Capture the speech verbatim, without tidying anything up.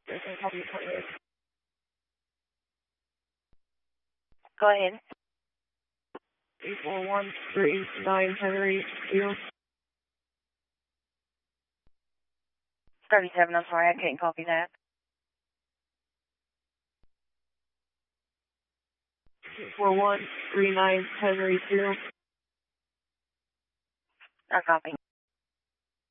Go ahead. eight four one three nine Henry Field. thirty-seven, I'm sorry, I can't copy that. eight four one three nine Henry Field. I copy.